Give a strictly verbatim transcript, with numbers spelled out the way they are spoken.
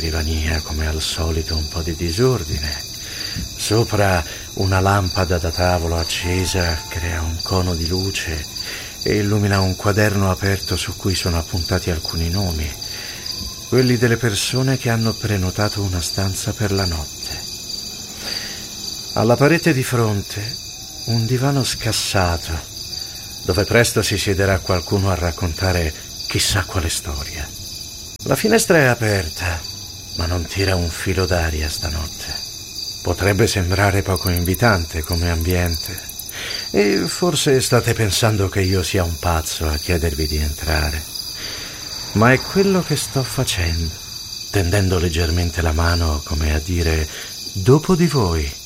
Scrivania, come al solito, un po' di disordine. Sopra una lampada da tavolo accesa crea un cono di luce e illumina un quaderno aperto su cui sono appuntati alcuni nomi, quelli delle persone che hanno prenotato una stanza per la notte. Alla parete di fronte un divano scassato, dove presto si siederà qualcuno a raccontare chissà quale storia. La finestra è aperta, ma non tira un filo d'aria stanotte. Potrebbe sembrare poco invitante come ambiente, e forse state pensando che io sia un pazzo a chiedervi di entrare. Ma è quello che sto facendo, tendendo leggermente la mano come a dire: dopo di voi.